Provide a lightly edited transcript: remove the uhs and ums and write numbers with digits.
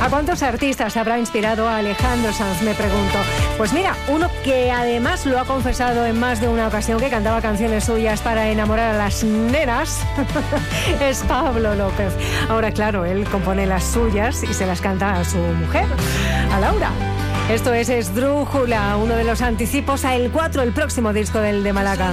¿A cuántos artistas habrá inspirado a Alejandro Sanz? Me pregunto. Pues mira, uno que además lo ha confesado en más de una ocasión que cantaba canciones suyas para enamorar a las nenas es Pablo López. Ahora, claro, él compone las suyas y se las canta a su mujer, a Laura. Esto es Esdrújula, uno de los anticipos a El 4, el próximo disco del de Málaga.